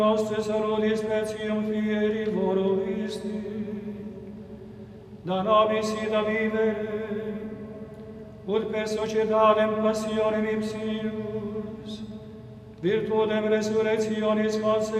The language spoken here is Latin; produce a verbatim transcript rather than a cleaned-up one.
nostre salutis specium fieri voro isti, da nobis ida vivere, ut per societatem passionem ipsius, virtutem resurrectionis consequentia,